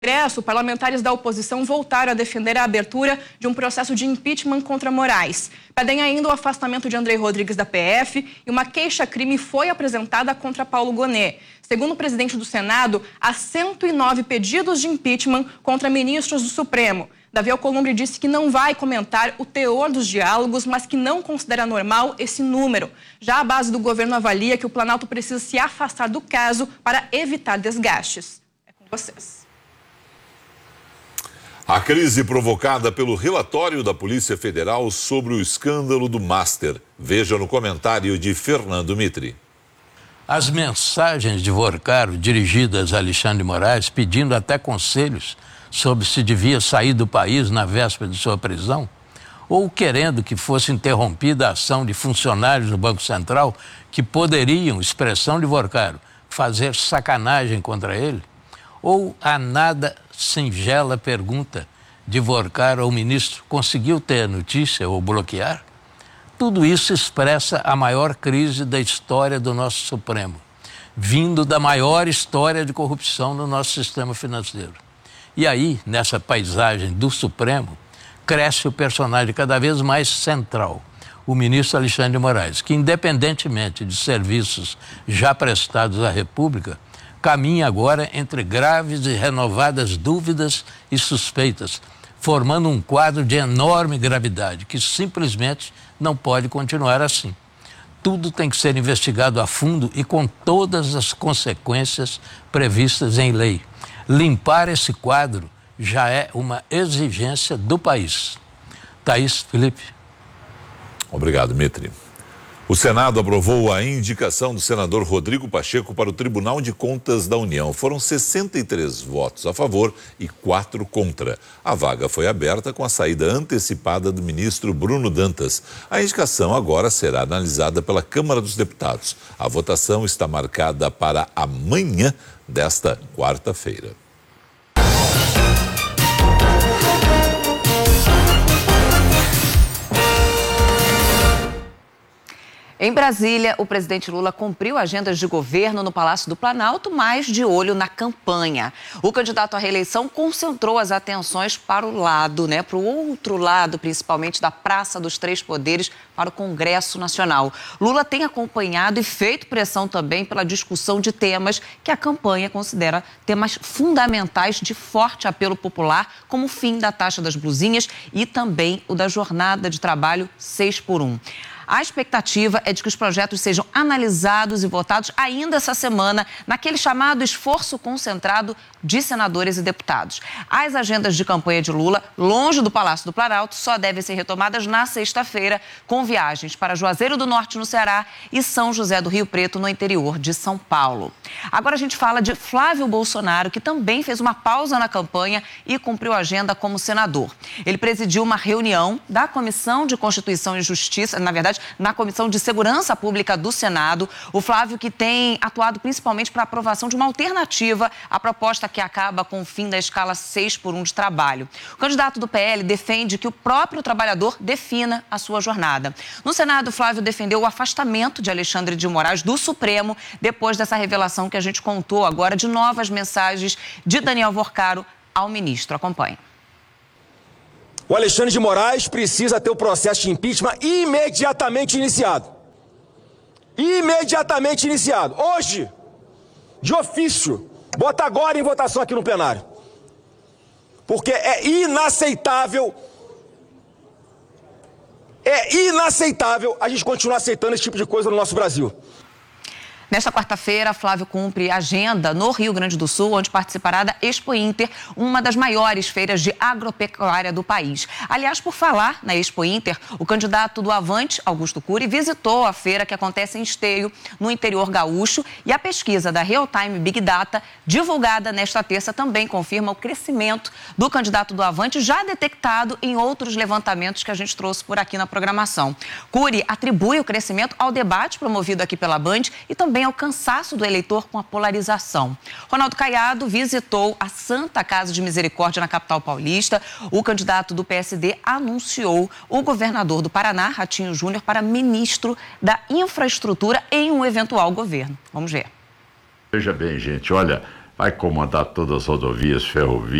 Congresso, parlamentares da oposição voltaram a defender a abertura de um processo de impeachment contra Moraes. Pedem ainda o afastamento de André Rodrigues da PF e uma queixa-crime foi apresentada contra Paulo Gonet. Segundo o presidente do Senado, há 109 pedidos de impeachment contra ministros do Supremo. Davi Alcolumbre disse que não vai comentar o teor dos diálogos, mas que não considera normal esse número. Já a base do governo avalia que o Planalto precisa se afastar do caso para evitar desgastes. É com vocês. A crise provocada pelo relatório da Polícia Federal sobre o escândalo do Master. Veja no comentário de Fernando Mitri. As mensagens de Vorcaro dirigidas a Alexandre de Moraes, pedindo até conselhos sobre se devia sair do país na véspera de sua prisão, ou querendo que fosse interrompida a ação de funcionários do Banco Central que poderiam, expressão de Vorcaro, fazer sacanagem contra ele, ou a nada singela pergunta de Vorcaro ao ministro: conseguiu ter a notícia ou bloquear? Tudo isso expressa a maior crise da história do nosso Supremo, vindo da maior história de corrupção no nosso sistema financeiro. E aí, nessa paisagem do Supremo, cresce o personagem cada vez mais central, o ministro Alexandre de Moraes, que, independentemente de serviços já prestados à República, caminha agora entre graves e renovadas dúvidas e suspeitas, formando um quadro de enorme gravidade que simplesmente não pode continuar assim. Tudo tem que ser investigado a fundo e com todas as consequências previstas em lei. Limpar esse quadro já é uma exigência do país. Thaís, Felipe. Obrigado, Mitri. O Senado aprovou a indicação do senador Rodrigo Pacheco para o Tribunal de Contas da União. Foram 63 votos a favor e 4 contra. A vaga foi aberta com a saída antecipada do ministro Bruno Dantas. A indicação agora será analisada pela Câmara dos Deputados. A votação está marcada para amanhã desta quarta-feira. Em Brasília, o presidente Lula cumpriu agendas de governo no Palácio do Planalto, mas de olho na campanha. O candidato à reeleição concentrou as atenções para o lado, para o outro lado, principalmente da Praça dos Três Poderes, para o Congresso Nacional. Lula tem acompanhado e feito pressão também pela discussão de temas que a campanha considera temas fundamentais de forte apelo popular, como o fim da taxa das blusinhas e também o da jornada de trabalho 6x1. A expectativa é de que os projetos sejam analisados e votados ainda essa semana, naquele chamado esforço concentrado de senadores e deputados. As agendas de campanha de Lula, longe do Palácio do Planalto, só devem ser retomadas na sexta-feira, com viagens para Juazeiro do Norte, no Ceará, e São José do Rio Preto, no interior de São Paulo. Agora a gente fala de Flávio Bolsonaro, que também fez uma pausa na campanha e cumpriu a agenda como senador. Ele presidiu uma reunião da Comissão de Constituição e Justiça, na verdade, na Comissão de Segurança Pública do Senado. O Flávio, que tem atuado principalmente para a aprovação de uma alternativa à proposta que acaba com o fim da escala 6x1 de trabalho. O candidato do PL defende que o próprio trabalhador defina a sua jornada. No Senado, Flávio defendeu o afastamento de Alexandre de Moraes do Supremo, depois dessa revelação que a gente contou agora de novas mensagens de Daniel Vorcaro ao ministro. Acompanhe. O Alexandre de Moraes precisa ter o processo de impeachment imediatamente iniciado. Imediatamente iniciado. Hoje, de ofício, bota agora em votação aqui no plenário. Porque é inaceitável a gente continuar aceitando esse tipo de coisa no nosso Brasil. Nesta quarta-feira, Flávio cumpre agenda no Rio Grande do Sul, onde participará da Expo Inter, uma das maiores feiras de agropecuária do país. Aliás, por falar na Expo Inter, o candidato do Avante, Augusto Cury, visitou a feira que acontece em Esteio, no interior gaúcho, e a pesquisa da Real Time Big Data, divulgada nesta terça, também confirma o crescimento do candidato do Avante, já detectado em outros levantamentos que a gente trouxe por aqui na programação. Cury atribui o crescimento ao debate promovido aqui pela Band e também ao cansaço do eleitor com a polarização. Ronaldo Caiado visitou a Santa Casa de Misericórdia na capital paulista. O candidato do PSD anunciou o governador do Paraná, Ratinho Júnior, para ministro da Infraestrutura em um eventual governo. Vamos ver. Veja bem, gente, olha, vai comandar todas as rodovias, ferrovias.